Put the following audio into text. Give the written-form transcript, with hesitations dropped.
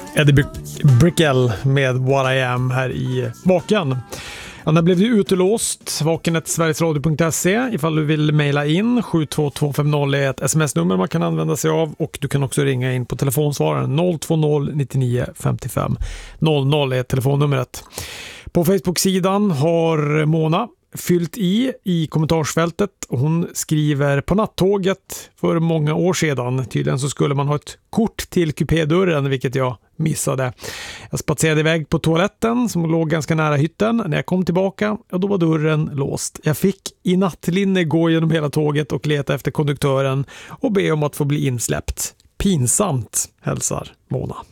Eddie Brickell med What I Am här i Vaken. Ja, när blev du utelåst? vaken@sverigesradio.se ifall du vill mejla in. 72250 är ett sms-nummer man kan använda sig av, och du kan också ringa in på telefonsvararen 020 99 55 00 är telefonnumret. På Facebook-sidan har Mona fyllt i kommentarsfältet, och hon skriver: på nattåget för många år sedan, tydligen så skulle man ha ett kort till kupédörren, vilket jag missade. Jag spatserade iväg på toaletten som låg ganska nära hytten. När jag kom tillbaka, då var dörren låst. Jag fick i nattlinne gå genom hela tåget och leta efter konduktören och be om att få bli insläppt. Pinsamt, hälsar Mona.